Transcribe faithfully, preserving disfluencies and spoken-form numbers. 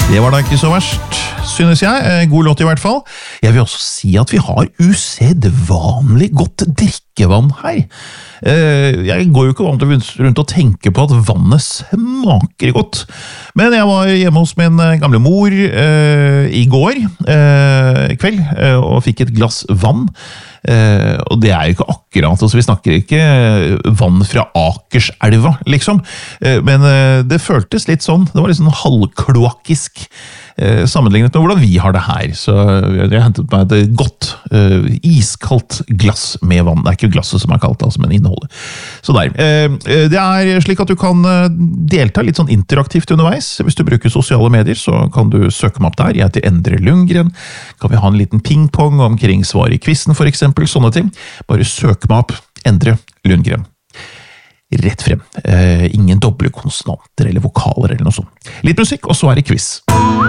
Det var da ikke så verst, synes jeg. God låt i hvert fall. Jeg vil også si at vi har usedvanlig godt drikkevann her. Jeg går jo ikke vant rundt og tenker på at vannet smaker godt. Men jeg var hjemme hos min gamle mor i går kveld og fikk et glass vann. Og det er jo ikke akkurat, altså vi snakker ikke vann fra Akerselva, liksom. Men det føltes litt sånn, det var litt sånn halvkloakisk sammenlignet med hvordan vi har det her. Så jeg har hentet meg et godt, iskaldt glass med vann. Det er ikke glasset som er kaldt, altså, men innholdet. Så der. Det er slik at du kan delta litt sånn interaktivt underveis. Hvis du bruker sosiale medier, så kan du søke meg opp der. Jeg heter Endre Lundgren. Kan vi ha en liten pingpong omkring svar i quizen, for eksempel, sånne ting. Bare søk meg opp, Endre Lundgren. Rett frem. Ingen doble konsonanter eller vokaler eller noe sånt. Litt musikk, og så er det quiz.